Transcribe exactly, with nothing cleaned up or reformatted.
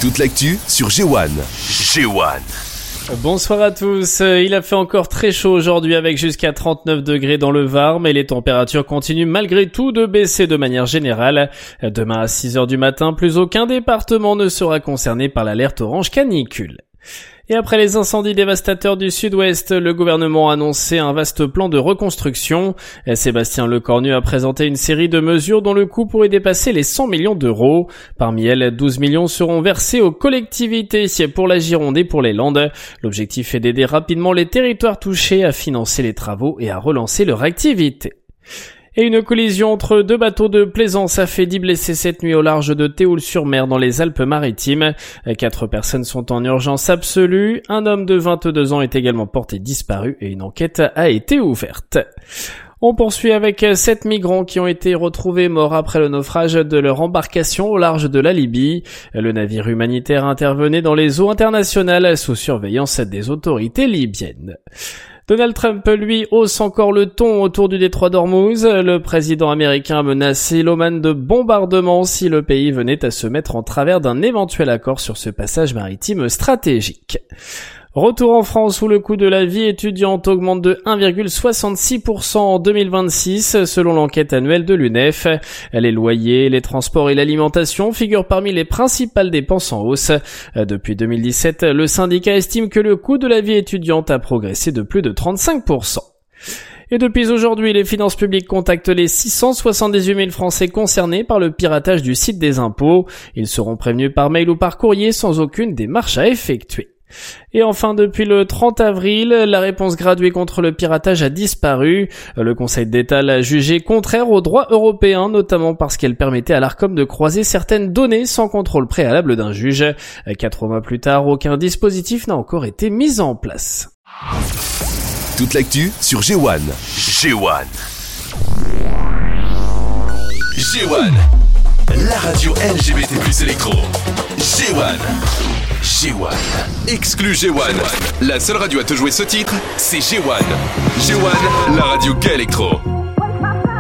Toute l'actu sur G un. G un. Bonsoir à tous, il a fait encore très chaud aujourd'hui avec jusqu'à trente-neuf degrés dans le Var, mais les températures continuent malgré tout de baisser de manière générale. Demain à six heures du matin, plus aucun département ne sera concerné par l'alerte orange canicule. Et après les incendies dévastateurs du sud-ouest, le gouvernement a annoncé un vaste plan de reconstruction. Sébastien Lecornu a présenté une série de mesures dont le coût pourrait dépasser les cent millions d'euros. Parmi elles, douze millions seront versés aux collectivités pour la Gironde et pour les Landes. L'objectif est d'aider rapidement les territoires touchés à financer les travaux et à relancer leur activité. Et une collision entre deux bateaux de plaisance a fait dix blessés cette nuit au large de Théoul-sur-Mer dans les Alpes-Maritimes. Quatre personnes sont en urgence absolue. Un homme de vingt-deux ans est également porté disparu et une enquête a été ouverte. On poursuit avec sept migrants qui ont été retrouvés morts après le naufrage de leur embarcation au large de la Libye. Le navire humanitaire intervenait dans les eaux internationales sous surveillance des autorités libyennes. Donald Trump, lui, hausse encore le ton autour du détroit d'Ormuz. Le président américain a menacé l'Oman de bombardement si le pays venait à se mettre en travers d'un éventuel accord sur ce passage maritime stratégique. Retour en France où le coût de la vie étudiante augmente de un virgule soixante-six pour cent en deux mille vingt-six selon l'enquête annuelle de l'U N E F. Les loyers, les transports et l'alimentation figurent parmi les principales dépenses en hausse. Depuis deux mille dix-sept, le syndicat estime que le coût de la vie étudiante a progressé de plus de trente-cinq pour cent. Et depuis aujourd'hui, les finances publiques contactent les six cent soixante-dix-huit mille Français concernés par le piratage du site des impôts. Ils seront prévenus par mail ou par courrier sans aucune démarche à effectuer. Et enfin, depuis le trente avril, la réponse graduée contre le piratage a disparu. Le Conseil d'État l'a jugée contraire au droit européen, notamment parce qu'elle permettait à l'Arcom de croiser certaines données sans contrôle préalable d'un juge. Quatre mois plus tard, aucun dispositif n'a encore été mis en place. Toute l'actu sur G un. G un. G un. La radio L G B T plus électro. G un. G un. Exclu G un. La seule radio à te jouer ce titre, c'est G un. G un, la radio gay électro.